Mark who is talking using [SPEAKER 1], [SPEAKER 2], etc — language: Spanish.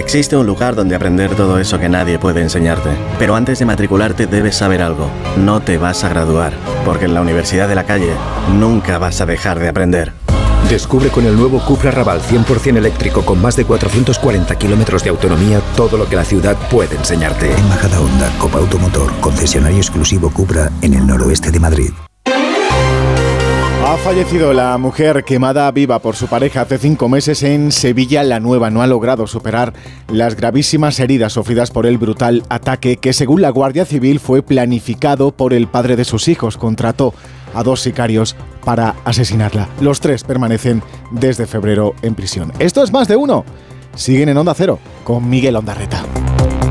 [SPEAKER 1] Existe un lugar donde aprender todo eso que nadie puede enseñarte. Pero antes de matricularte debes saber algo. No te vas a graduar, porque en la Universidad de la Calle nunca vas a dejar de aprender.
[SPEAKER 2] Descubre con el nuevo Cupra Raval 100% eléctrico con más de 440 kilómetros de autonomía todo lo que la ciudad puede enseñarte.
[SPEAKER 3] En Majadahonda, Copa Automotor, concesionario exclusivo Cupra en el noroeste de Madrid.
[SPEAKER 4] Ha fallecido la mujer quemada viva por su pareja hace 5 meses en Sevilla. La Nueva no ha logrado superar las gravísimas heridas sufridas por el brutal ataque que, según la Guardia Civil, fue planificado por el padre de sus hijos. Contrató a 2 sicarios para asesinarla. Los 3 permanecen desde febrero en prisión. Esto es Más de Uno. Siguen en Onda Cero con Miguel Ondarreta.